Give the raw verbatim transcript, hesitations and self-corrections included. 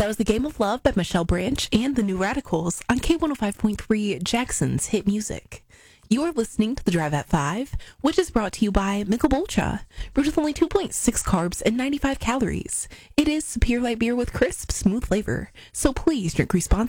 That was The Game of Love by Michelle Branch and the New Radicals on K one oh five point three Jackson's Hit Music. You are listening to The Drive at five, which is brought to you by Michelob Ultra, brewed with only two point six carbs and ninety-five calories. It is superior light beer with crisp, smooth flavor, so please drink responsibly.